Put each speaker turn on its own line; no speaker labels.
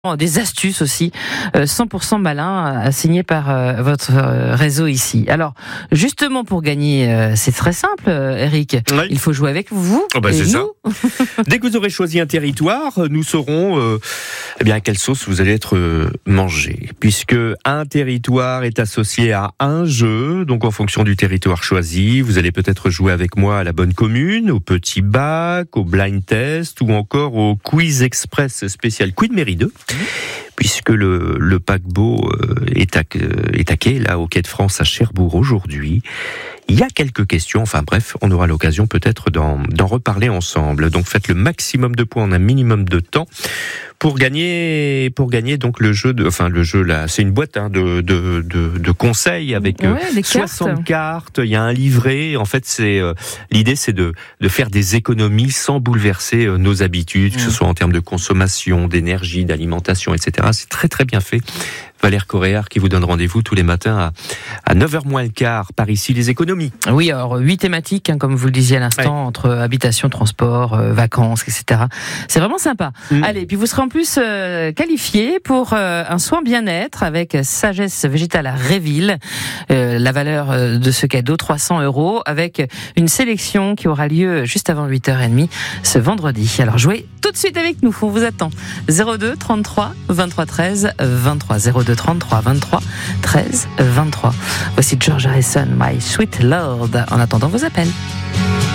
Des astuces aussi, 100% malin, signé par votre réseau ici. Alors, justement pour gagner, c'est très simple, Eric.
Oui.
Il faut jouer avec vous.
C'est
et
ça.
nous.
Dès que vous aurez choisi un territoire, nous saurons à quelle sauce vous allez être mangé. Puisque un territoire est associé à un jeu, donc en fonction du territoire choisi, vous allez peut-être jouer avec moi à la bonne commune, au petit bac, au blind test ou encore au quiz express spécial Quid Mairie 2. Puisque le paquebot est à quai, là, au quai de France à Cherbourg aujourd'hui. Il y a quelques questions, on aura l'occasion peut-être d'en reparler ensemble. Donc faites le maximum de points en un minimum de temps pour gagner donc le jeu là, c'est une boîte de conseils avec 60 cartes, il y a un livret. En fait, l'idée c'est de faire des économies sans bouleverser nos habitudes, que ce soit en termes de consommation, d'énergie, d'alimentation, etc. C'est très très bien fait. Valère Coréard qui vous donne rendez-vous tous les matins à 9h moins le quart, par ici les économies.
Oui, alors 8 thématiques, comme vous le disiez à l'instant, entre habitation, transport, vacances, etc. C'est vraiment sympa. Allez, puis vous serez en plus qualifié pour un soin bien-être avec Sagesse Végétale à Réville. La valeur de ce cadeau, 300 €, avec une sélection qui aura lieu juste avant 8h30 ce vendredi. Alors jouez tout de suite avec nous, on vous attend. 02 33 23 13 23 02 33 23 13 23. Voici George Harrison, My Sweet Lord. En attendant vos appels.